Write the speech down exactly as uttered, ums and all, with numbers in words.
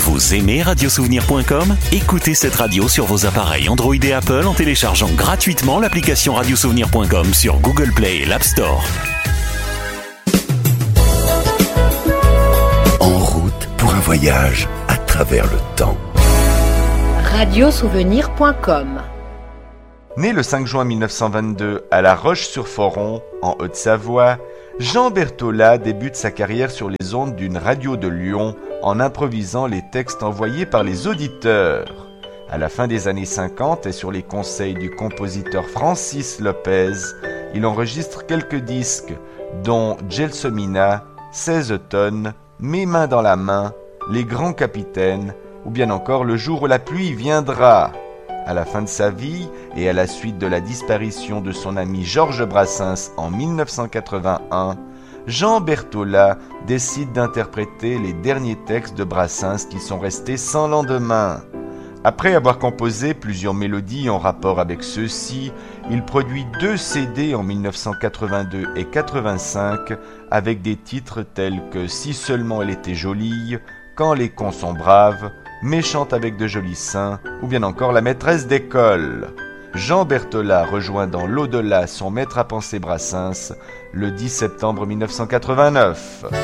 Vous aimez radiosouvenir point com ? Écoutez cette radio sur vos appareils Android et Apple en téléchargeant gratuitement l'application radiosouvenir point com sur Google Play et l'App Store. En route pour un voyage à travers le temps. radiosouvenir point com. Né le cinq juin mille neuf cent vingt-deux à La Roche-sur-Foron, en Haute-Savoie, Jean Berthollat débute sa carrière sur les ondes d'une radio de Lyon en improvisant les textes envoyés par les auditeurs. À la fin des années cinquante et sur les conseils du compositeur Francis Lopez, il enregistre quelques disques, dont Gelsomina, seize tonnes, Mes mains dans la main, Les grands capitaines, ou bien encore Le jour où la pluie viendra. À la fin de sa vie et à la suite de la disparition de son ami Georges Brassens en mille neuf cent quatre-vingt-un, Jean Berthollat décide d'interpréter les derniers textes de Brassens qui sont restés sans lendemain. Après avoir composé plusieurs mélodies en rapport avec ceux-ci, il produit deux C D en mille neuf cent quatre-vingt-deux et quatre-vingt-cinq avec des titres tels que Si seulement elle était jolie, Quand les cons sont braves, Méchante avec de jolis seins, ou bien encore La maîtresse d'école. Jean Berthollat rejoint dans l'au-delà son maître à penser Brassens le dix septembre mille neuf cent quatre-vingt-neuf.